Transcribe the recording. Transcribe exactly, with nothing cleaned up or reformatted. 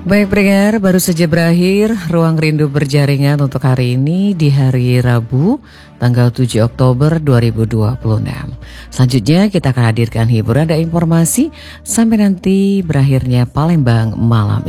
Baik pendengar, baru saja berakhir Ruang Rindu Berjaringan untuk hari ini di hari Rabu tanggal tujuh Oktober dua ribu dua puluh enam. Selanjutnya kita akan hadirkan hiburan dan informasi sampai nanti berakhirnya Palembang malam